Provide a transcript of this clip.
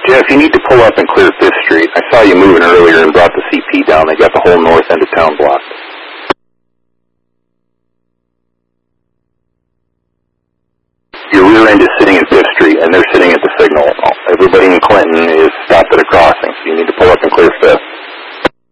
Jeff, you need to pull up and clear 5th Street. I saw you moving earlier and brought the CP down. They got the whole north end of town blocked. Your rear end is sitting in 5th Street, and they're sitting at the signal. Everybody in Clinton is stopped at a crossing, so you need to pull up and clear 5th.